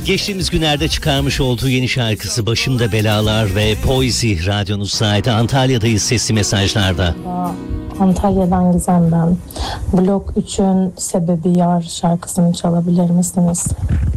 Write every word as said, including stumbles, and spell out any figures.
Geçtiğimiz günlerde çıkarmış olduğu yeni şarkısı Başımda Belalar ve Poezi radyonuzdaydı. Antalya'dayız sesli mesajlarda. Antalya'dan Gizem'den. Blok üçün Sebebi Yar şarkısını çalabilir misiniz?